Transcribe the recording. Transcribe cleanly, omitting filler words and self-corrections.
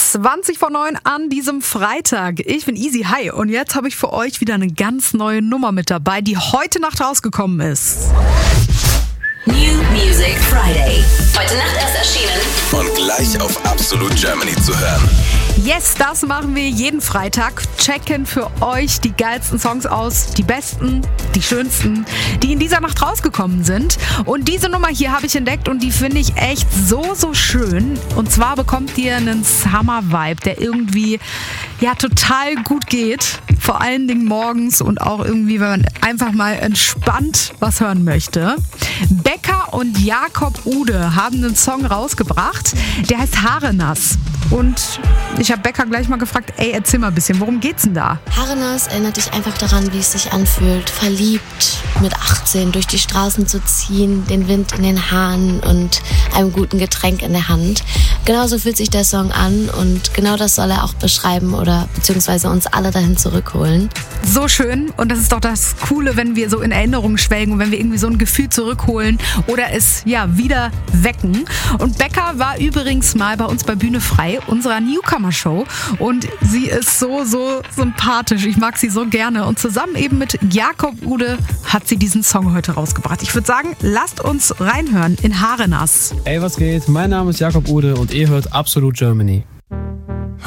8:20 an diesem Freitag. Ich bin Easy, hi. Und jetzt habe ich für euch wieder eine ganz neue Nummer mit dabei, die heute Nacht rausgekommen ist. New Music Friday. Heute Nacht erst erschienen. Und gleich auf Absolute Germany zu hören. Yes, das machen wir jeden Freitag. Checken für euch die geilsten Songs aus, die besten, die schönsten, die in dieser Nacht rausgekommen sind. Und diese Nummer hier habe ich entdeckt und die finde ich echt so schön. Und zwar bekommt ihr einen Summer-Vibe, der irgendwie total gut geht. Vor allen Dingen morgens und auch irgendwie, wenn man einfach mal entspannt was hören möchte. Becker und Jakob Ude haben einen Song rausgebracht, der heißt Haare nass. Und ich habe Becker gleich mal gefragt, erzähl mal ein bisschen, worum geht's denn da? Haare nass erinnert dich einfach daran, wie es sich anfühlt, verliebt mit 18 durch die Straßen zu ziehen, den Wind in den Haaren und einem guten Getränk in der Hand. Genauso fühlt sich der Song an und genau das soll er auch beschreiben oder beziehungsweise uns alle dahin zurückholen. So schön, und das ist doch das Coole, wenn wir so in Erinnerungen schwelgen und wenn wir irgendwie so ein Gefühl zurückholen oder es wieder wecken. Und Becker war übrigens mal bei uns bei Bühne frei, unserer Newcomer-Show, und sie ist so sympathisch. Ich mag sie so gerne und zusammen eben mit Jakob Ude hat sie diesen Song heute rausgebracht. Ich würde sagen, lasst uns reinhören in Haare nass. Ey, was geht? Mein Name ist Jakob Ude und ihr hört Absolute Germany.